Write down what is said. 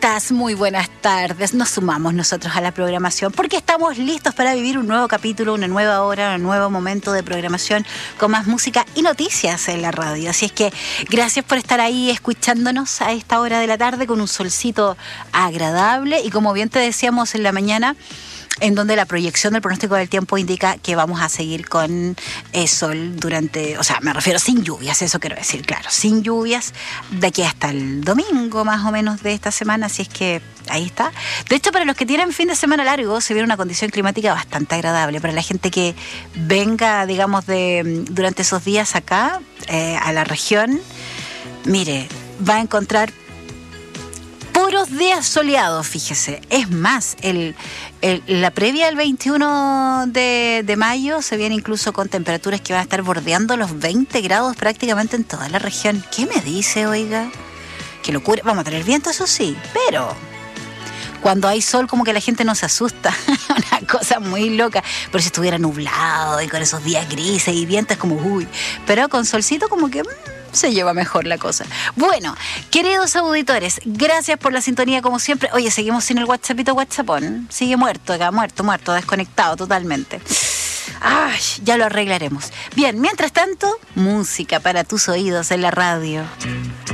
estás? Muy buenas tardes. Nos sumamos nosotros a la programación porque estamos listos para vivir un nuevo capítulo, una nueva hora, un nuevo momento de programación con más música y noticias en la radio. Así es que gracias por estar ahí escuchándonos a esta hora de la tarde con un solcito agradable y como bien te decíamos en la mañana, en donde la proyección del pronóstico del tiempo indica que vamos a seguir con sol durante, o sea, me refiero sin lluvias, eso quiero decir, claro, sin lluvias de aquí hasta el domingo más o menos de esta semana, así es que ahí está. De hecho, para los que tienen fin de semana largo, se viene una condición climática bastante agradable. Para la gente que venga, digamos, durante esos días acá, a la región, mire, va a encontrar puros días soleados, fíjese. Es más, la previa del 21 de mayo se viene incluso con temperaturas que van a estar bordeando los 20 grados prácticamente en toda la región. ¿Qué me dice, oiga? Qué locura. Vamos a tener viento, eso sí, pero cuando hay sol como que la gente no se asusta. Una cosa muy loca. Pero si estuviera nublado y con esos días grises y viento es como uy. Pero con solcito como que se lleva mejor la cosa. Bueno, queridos auditores, gracias por la sintonía como siempre. Oye, seguimos sin el WhatsAppón. Sigue muerto acá, muerto, desconectado totalmente. Ay, ya lo arreglaremos. Bien, mientras tanto, música para tus oídos en la radio.